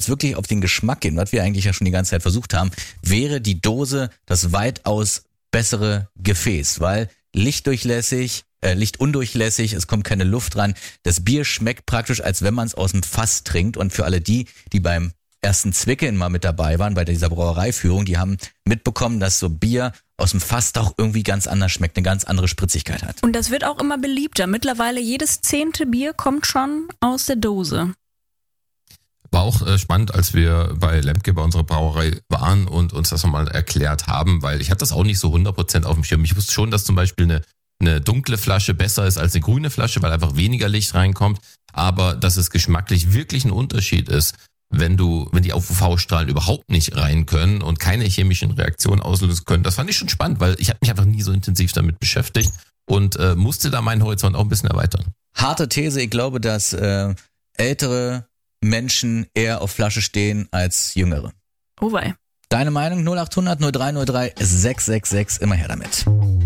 wirklich auf den Geschmack gehen, was wir eigentlich ja schon die ganze Zeit versucht haben, wäre die Dose das weitaus bessere Gefäß, weil lichtundurchlässig, es kommt keine Luft ran. Das Bier schmeckt praktisch, als wenn man es aus dem Fass trinkt. Und für alle die beim ersten Zwickern mal mit dabei waren, bei dieser Brauereiführung, die haben mitbekommen, dass so Bier aus dem Fass doch irgendwie ganz anders schmeckt, eine ganz andere Spritzigkeit hat. Und das wird auch immer beliebter. Mittlerweile jedes 10. Bier kommt schon aus der Dose. War auch spannend, als wir bei Lemke bei unserer Brauerei waren und uns das nochmal erklärt haben, weil ich hatte das auch nicht so 100% auf dem Schirm. Ich wusste schon, dass zum Beispiel eine dunkle Flasche besser ist als eine grüne Flasche, weil einfach weniger Licht reinkommt, aber dass es geschmacklich wirklich ein Unterschied ist, wenn die UV-Strahlen überhaupt nicht rein können und keine chemischen Reaktionen auslösen können. Das fand ich schon spannend, weil ich habe mich einfach nie so intensiv damit beschäftigt und musste da meinen Horizont auch ein bisschen erweitern. Harte These, ich glaube, dass ältere Menschen eher auf Flasche stehen als jüngere. Oh wei. Deine Meinung 0800 0303 666, immer her damit.